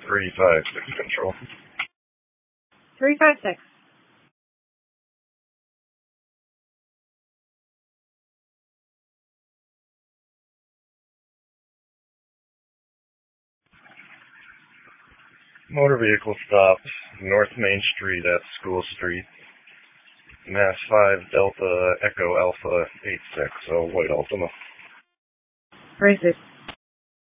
356 Control. 356. Motor vehicle stopped North Main Street at School Street. Mass 5 Delta Echo Alpha 86, so White Altima. Racist.